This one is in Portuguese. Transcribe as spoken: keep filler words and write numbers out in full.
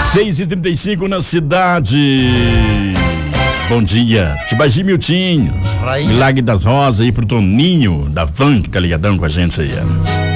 seis e trinta e cinco na cidade. Bom dia, Tibagi Miltinho, Milagre das Rosas aí pro Toninho da Van, que tá ligadão com a gente aí.